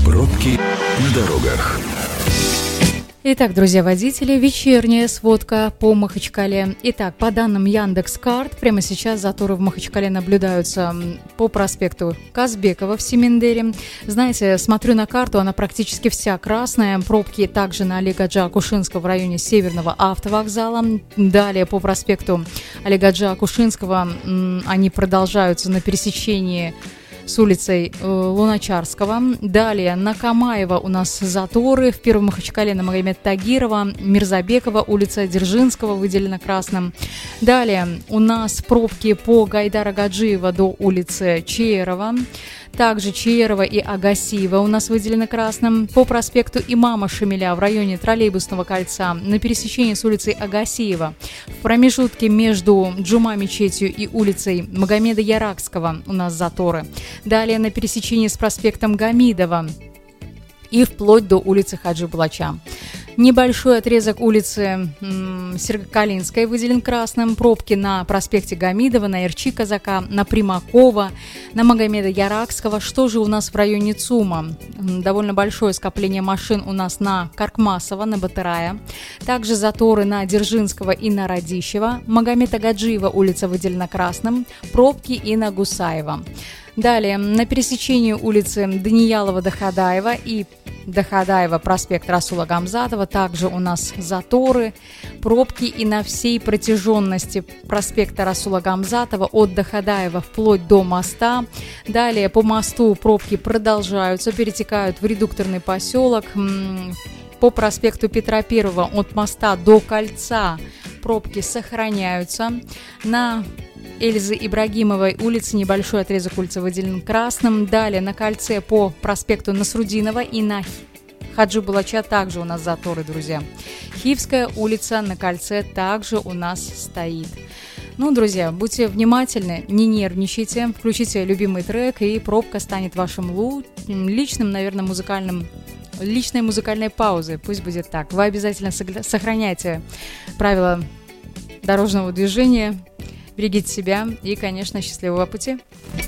Пробки на дорогах. Итак, друзья водители, вечерняя сводка по Махачкале. Итак, по данным Яндекс.Карт, прямо сейчас заторы в Махачкале наблюдаются по проспекту Казбекова в Семендере. Знаете, смотрю на карту, она практически вся красная. Пробки также на Али-Гаджи Акушинского в районе Северного автовокзала. Далее по проспекту Али-Гаджи Акушинского они продолжаются на пересечении с улицей Луначарского. Далее на Камаева у нас заторы. В Первом Махачкале на Магомед Тагирова, Мирзабекова, улица Дзержинского выделена красным. Далее у нас пробки по Гайдара Гаджиева до улицы Чаерова. Также Чаерова и Агасиева у нас выделено красным. По проспекту Имама Шамиля в районе Троллейбусного кольца на пересечении с улицей Агасиева. В промежутке между Джума-мечетью и улицей Магомеда Яракского у нас заторы. Далее на пересечении с проспектом Гамидова и вплоть до улицы Хаджи Булача. Небольшой отрезок улицы Сергокалинской выделен красным. Пробки на проспекте Гамидова, на Эрчи Казака, на Примакова, на Магомеда Яракского. Что же у нас в районе ЦУМа? Довольно большое скопление машин у нас на Каркмасова, на Батырая. Также заторы на Дзержинского и на Радищева. Магомеда Гаджиева улица выделена красным. Пробки и на Гусаева. Далее на пересечении улицы Даниялова-Дахадаева и Дахадаева, проспект Расула Гамзатова, также у нас заторы, пробки и на всей протяженности проспекта Расула Гамзатова от Дахадаева вплоть до моста. Далее по мосту пробки продолжаются, перетекают в редукторный поселок. По проспекту Петра Первого от моста до кольца пробки сохраняются. На Эльзы Ибрагимовой улице небольшой отрезок улицы выделен красным. Далее на кольце по проспекту Насрудинова и на Хаджи Булача также у нас заторы, друзья. Хивская улица на кольце также у нас стоит. Ну, друзья, будьте внимательны, не нервничайте, включите любимый трек, и пробка станет вашим личным, наверное, личной музыкальной паузой. Пусть будет так. Вы обязательно сохраняйте правила дорожного движения. Берегите себя и, конечно, счастливого пути.